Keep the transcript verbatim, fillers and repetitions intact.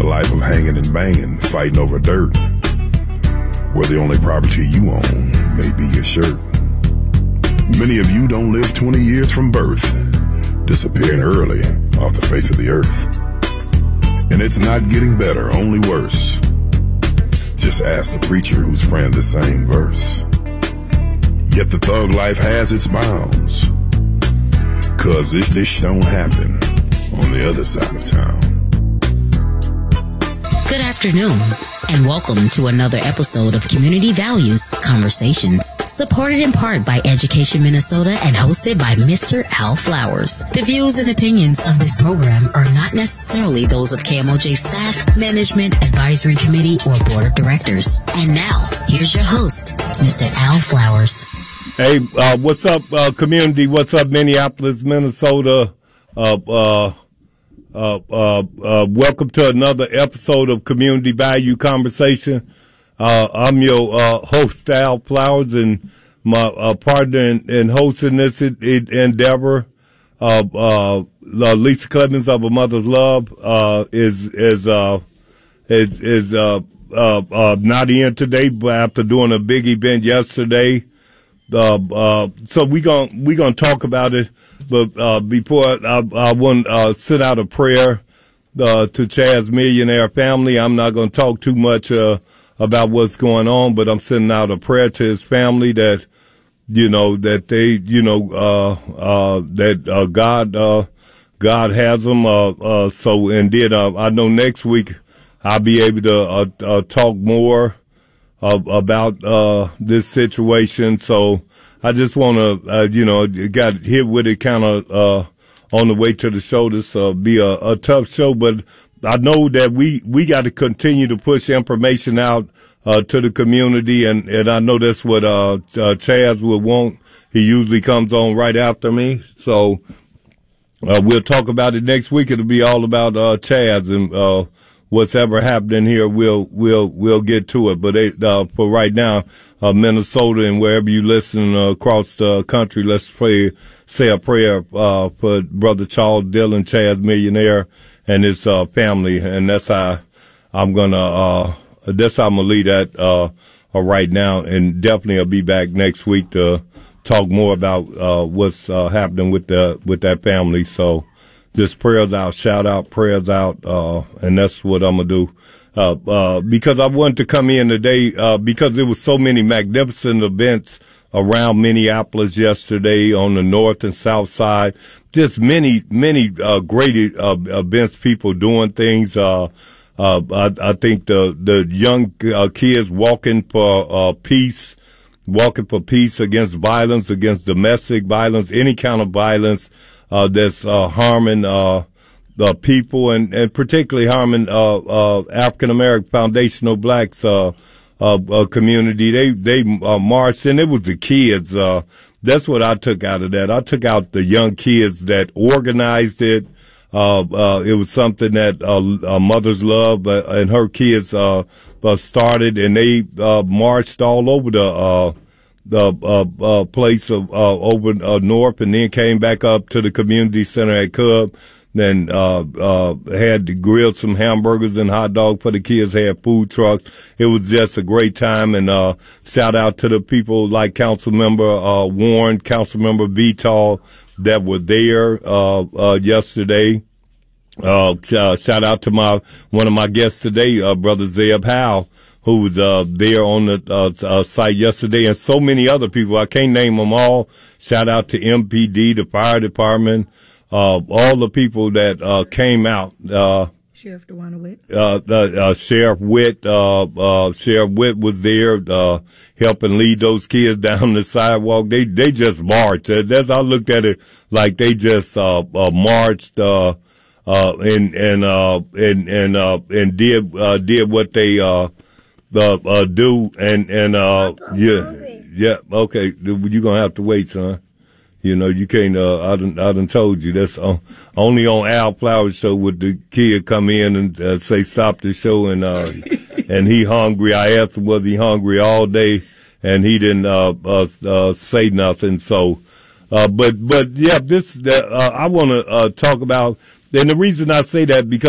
a life of hanging and banging, fighting over dirt, where the only property you own may be your shirt. Many of you don't live twenty years from birth, disappearing early off the face of the earth. And it's not getting better, only worse. Just ask the preacher who's praying the same verse. Yet the thug life has its bounds, 'cause this, this don't happen on the other side of town. Good afternoon, and welcome to another episode of Community Values Conversations, supported in part by Education Minnesota and hosted by Mister Al Flowers. The views and opinions of this program are not necessarily those of K M O J staff, management, advisory committee, or board of directors. And now, here's your host, Mister Al Flowers. Hey, uh, what's up, uh, community? What's up, Minneapolis, Minnesota? Uh, uh, Uh, uh, uh, welcome to another episode of Community Value Conversation. Uh, I'm your, uh, host, Al Flowers, and my, uh, partner in, in hosting this endeavor, uh, uh, Lisa Clemens of A Mother's Love, uh, is, is, uh, is, is, uh, uh, uh, not in today, but after doing a big event yesterday. Uh, uh, so we gon' we gonna talk about it. But, uh, before I, I want, uh, send out a prayer, uh, to Chaz's Millionaire family. I'm not going to talk too much, uh, about what's going on, but I'm sending out a prayer to his family that, you know, that they, you know, uh, uh, that, uh, God, uh, God has them, uh, uh, so, and then, uh, I know next week I'll be able to, uh, uh talk more, uh, about, uh, this situation. So, I just want to, uh, you know, got hit with it kind of, uh, on the way to the show. This, uh, be a, a tough show, but I know that we, we got to continue to push information out, uh, to the community. And, and I know that's what, uh, uh, Chaz would want. He usually comes on right after me. So, uh, we'll talk about it next week. It'll be all about, uh, Chaz and, uh, what's ever happening here. We'll, we'll, we'll get to it. But, it, uh, for right now, Uh, Minnesota and wherever you listen uh, across the country, let's pray, say a prayer, uh, for Brother Charles Dillon, Chaz Millionaire, and his, uh, family. And that's how I'm gonna, uh, that's how I'm gonna lead that, uh, uh, right now. And definitely I'll be back next week to talk more about, uh, what's, uh, happening with the, with that family. So just prayers out, shout out, prayers out, uh, and that's what I'm gonna do. Uh, uh, because I wanted to come in today, uh, because there was so many magnificent events around Minneapolis yesterday on the north and south side. Just many, many, uh, great, uh, events, people doing things. Uh, uh, I, I think the, the young, uh, kids walking for, uh, peace, walking for peace against violence, against domestic violence, any kind of violence, uh, that's, uh, harming, uh, the people and, and particularly harming, uh, uh, African-American foundational blacks, uh, uh, uh, community. They, they, uh, marched, and it was the kids, uh, that's what I took out of that. I took out the young kids that organized it. Uh, uh, it was something that, uh, uh Mother's Love, uh, and her kids, uh, uh, started, and they, uh, marched all over the, uh, the, uh, uh, place of, uh, over, uh, north, and then came back up to the community center at Cub. Then, uh, uh, had to grill some hamburgers and hot dog for the kids, had food trucks. It was just a great time. And, uh, shout out to the people like Councilmember, uh, Warren, Councilmember Vital that were there, uh, uh, yesterday. Uh, uh, shout out to my, one of my guests today, uh, Brother Zeb Howe, who was, uh, there on the, uh, uh, site yesterday, and so many other people. I can't name them all. Shout out to M P D, the fire department. Uh, all the people that, uh, came out, uh, Sheriff DeWanna Witt, uh, uh, uh, Sheriff Witt, uh, uh, Sheriff Witt was there, uh, helping lead those kids down the sidewalk. They, they just marched. That's, I looked at it like they just, uh, uh, marched, uh, uh, and, and, uh, and, and, uh, and did, uh, did what they, uh, uh, uh do. And, and, uh, yeah, yeah, okay. You're gonna have to wait, son. You know, you can't, uh, I done, I done told you that's uh, only on Al Flowers show would the kid come in and uh, say, stop the show. And, uh, and he hungry. I asked him, was he hungry all day? And he didn't, uh, uh, uh say nothing. So, uh, but, but yeah, this, uh, I want to, uh, talk about, and the reason I say that because